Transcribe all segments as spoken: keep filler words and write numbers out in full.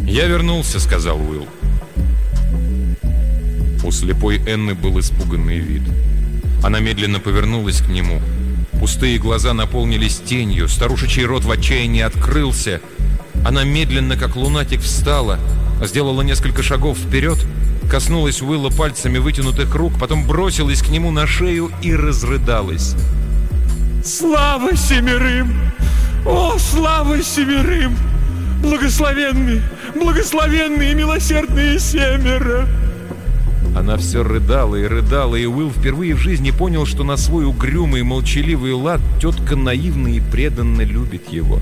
«Я вернулся», — сказал Уилл. У слепой Энны был испуганный вид. Она медленно повернулась к нему. Пустые глаза наполнились тенью, старушечий рот в отчаянии открылся. Она медленно, как лунатик, встала, сделала несколько шагов вперед, коснулась Уилла пальцами вытянутых рук, потом бросилась к нему на шею и разрыдалась. «Слава семерым! О, слава семерым! Благословенные, благословенные и милосердные семеро!» Она все рыдала и рыдала, и Уилл впервые в жизни понял, что на свой угрюмый и молчаливый лад тетка наивно и преданно любит его.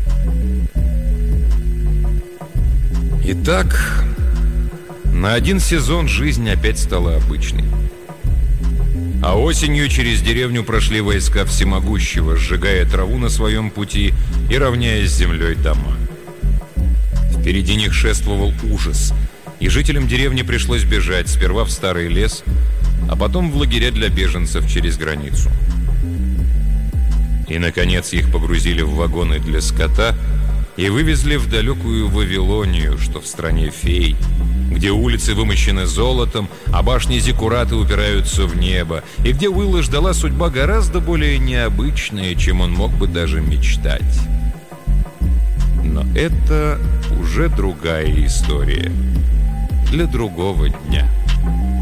Итак, на один сезон жизнь опять стала обычной. А осенью через деревню прошли войска всемогущего, сжигая траву на своем пути и равняя с землей дома. Впереди них шествовал ужас, и жителям деревни пришлось бежать сперва в старый лес, а потом в лагеря для беженцев через границу. И, наконец, их погрузили в вагоны для скота и вывезли в далекую Вавилонию, что в стране фей, где улицы вымощены золотом, а башни зиккураты упираются в небо, и где Уилла ждала судьба гораздо более необычная, чем он мог бы даже мечтать. Но это уже другая история для другого дня.